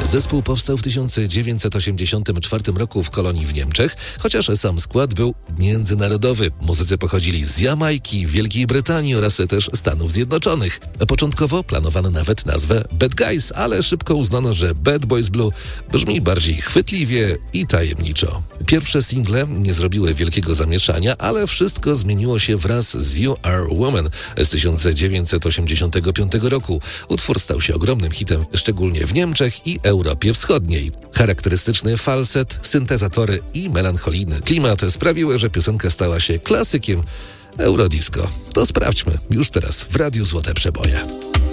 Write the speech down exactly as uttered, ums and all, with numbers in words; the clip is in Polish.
Zespół powstał w tysiąc dziewięćset osiemdziesiątym czwartym roku w kolonii w Niemczech, chociaż sam skład był międzynarodowy. Muzycy pochodzili z Jamajki, Wielkiej Brytanii oraz też Stanów Zjednoczonych. Początkowo planowano nawet nazwę Bad Guys, ale szybko uznano, że Bad Boys Blue brzmi bardziej chwytliwie i tajemniczo. Pierwsze single nie zrobiły wielkiego zamieszania, ale wszystko zmieniło się wraz z You Are Woman z tysiąc dziewięćset osiemdziesiątego piątego roku. Utwór stał się ogromnym hitem, szczególnie w Niemczech i Europie Wschodniej. Charakterystyczny falset, syntezatory i melancholijny klimat sprawiły, że piosenka stała się klasykiem Eurodisco. To sprawdźmy już teraz w Radiu Złote Przeboje.